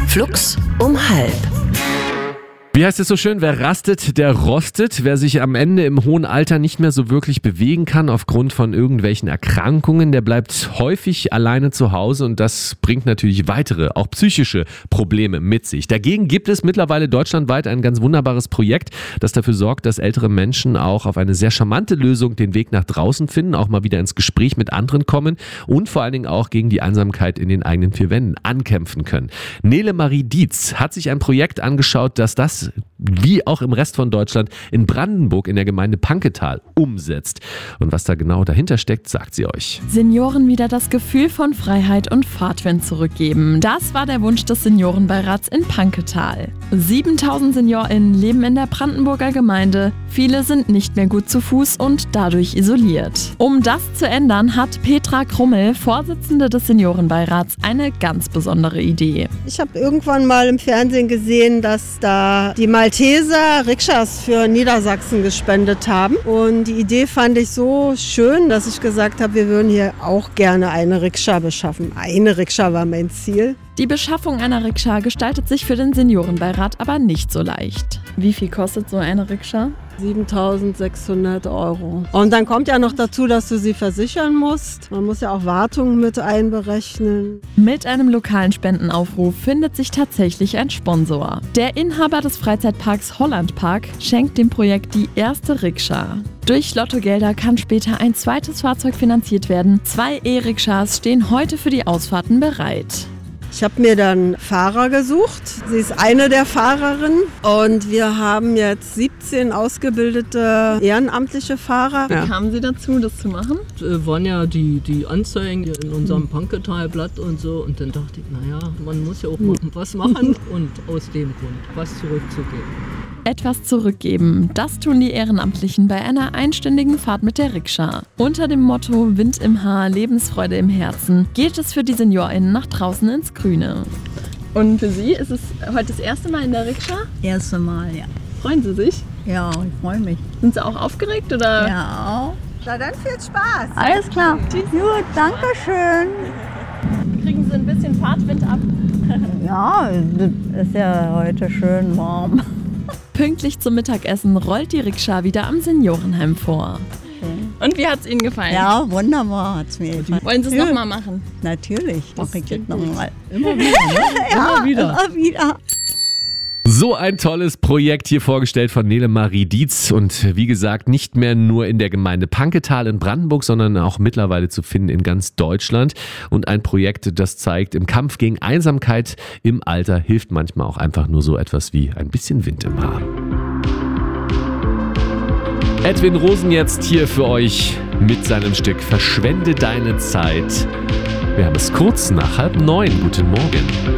Flux um 12:30. Wie heißt es so schön, wer rastet, der rostet. Wer sich am Ende im hohen Alter nicht mehr so wirklich bewegen kann aufgrund von irgendwelchen Erkrankungen, der bleibt häufig alleine zu Hause und das bringt natürlich weitere, auch psychische Probleme mit sich. Dagegen gibt es mittlerweile deutschlandweit ein ganz wunderbares Projekt, das dafür sorgt, dass ältere Menschen auch auf eine sehr charmante Lösung den Weg nach draußen finden, auch mal wieder ins Gespräch mit anderen kommen und vor allen Dingen auch gegen die Einsamkeit in den eigenen vier Wänden ankämpfen können. Nele Marie Dietz hat sich ein Projekt angeschaut, das wie auch im Rest von Deutschland in Brandenburg in der Gemeinde Panketal umsetzt. Und was da genau dahinter steckt, sagt sie euch. Senioren wieder das Gefühl von Freiheit und Fahrtwind zurückgeben. Das war der Wunsch des Seniorenbeirats in Panketal. 7000 SeniorInnen leben in der Brandenburger Gemeinde. Viele sind nicht mehr gut zu Fuß und dadurch isoliert. Um das zu ändern, hat Petra Krummel, Vorsitzende des Seniorenbeirats, eine ganz besondere Idee. Ich habe irgendwann mal im Fernsehen gesehen, dass da die Malteser Rikschas für Niedersachsen gespendet haben. Und die Idee fand ich so schön, dass ich gesagt habe, wir würden hier auch gerne eine Rikscha beschaffen. Eine Rikscha war mein Ziel. Die Beschaffung einer Rikscha gestaltet sich für den Seniorenbeirat aber nicht so leicht. Wie viel kostet so eine Rikscha? 7.600 €. Und dann kommt ja noch dazu, dass du sie versichern musst. Man muss ja auch Wartung mit einberechnen. Mit einem lokalen Spendenaufruf findet sich tatsächlich ein Sponsor. Der Inhaber des Freizeitparks Hollandpark schenkt dem Projekt die erste Rikscha. Durch Lottogelder kann später ein zweites Fahrzeug finanziert werden. 2 E-Rikschas stehen heute für die Ausfahrten bereit. Ich habe mir dann Fahrer gesucht. Sie ist eine der Fahrerinnen und wir haben jetzt 17 ausgebildete ehrenamtliche Fahrer. Wie kamen Sie dazu, das zu machen? Waren ja die Anzeigen in unserem Panketal-Blatt und so und dann dachte ich, naja, man muss ja auch mal was machen und aus dem Grund was zurückzugeben. Etwas zurückgeben, das tun die Ehrenamtlichen bei einer einstündigen Fahrt mit der Rikscha. Unter dem Motto Wind im Haar, Lebensfreude im Herzen geht es für die SeniorInnen nach draußen ins Grüne. Und für Sie ist es heute das erste Mal in der Rikscha? Erste Mal, ja. Freuen Sie sich? Ja, ich freue mich. Sind Sie auch aufgeregt oder? Ja, auch. Na dann viel Spaß. Alles klar. Gut, danke schön. Kriegen Sie ein bisschen Fahrtwind ab? Ja, das ist ja heute schön warm. Pünktlich zum Mittagessen rollt die Rikscha wieder am Seniorenheim vor. Und wie hat es Ihnen gefallen? Ja, wunderbar hat es mir gefallen. Wollen Sie es nochmal machen? Natürlich, mache ich das nochmal. Immer wieder, ne? Ja, Immer wieder. immer wieder. So ein tolles Projekt hier vorgestellt von Nele Marie Dietz und wie gesagt nicht mehr nur in der Gemeinde Panketal in Brandenburg, sondern auch mittlerweile zu finden in ganz Deutschland und ein Projekt, das zeigt, im Kampf gegen Einsamkeit im Alter hilft manchmal auch einfach nur so etwas wie ein bisschen Wind im Haar. Edwin Rosen jetzt hier für euch mit seinem Stück Verschwende deine Zeit. Wir haben es kurz nach 8:30. Guten Morgen.